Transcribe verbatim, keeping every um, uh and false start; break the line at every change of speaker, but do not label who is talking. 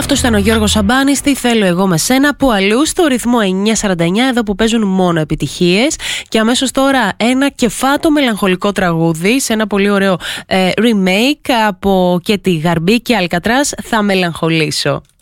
Αυτό ήταν ο Γιώργος Σαμπάνης, Τι θέλω εγώ με σένα, από αλλού στο ρυθμό εννιά σαράντα εννιά, εδώ που παίζουν μόνο επιτυχίες. Και αμέσως τώρα ένα κεφάτο μελαγχολικό τραγούδι σε ένα πολύ ωραίο ε, remake από και τη Γαρμπή και Αλκατράς, Θα μελαγχολήσω.